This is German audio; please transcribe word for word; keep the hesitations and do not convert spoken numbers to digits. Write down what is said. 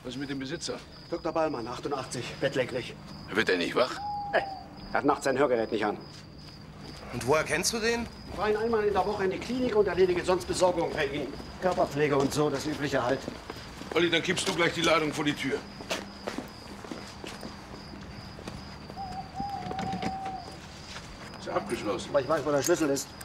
Was ist mit dem Besitzer? Doktor Ballmann, achtundachtzig, bettlägerig. Wird er nicht wach? Äh, er hat nachts sein Hörgerät nicht an. Und woher kennst du den? Ich fahre ihn einmal in der Woche in die Klinik und erledige sonst Besorgung bei ihm. Körperpflege und so, das Übliche halt. Olli, dann kippst du gleich die Ladung vor die Tür. Ist abgeschlossen. Aber ich weiß, wo der Schlüssel ist.